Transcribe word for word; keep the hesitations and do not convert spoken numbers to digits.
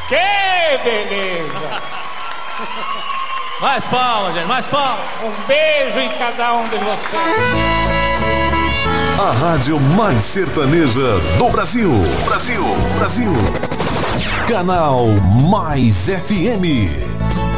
Que beleza! Mais palmas, gente, mais palmas. Um beijo em cada um de vocês. A rádio mais sertaneja do Brasil. Brasil, Brasil. Canal Mais F M.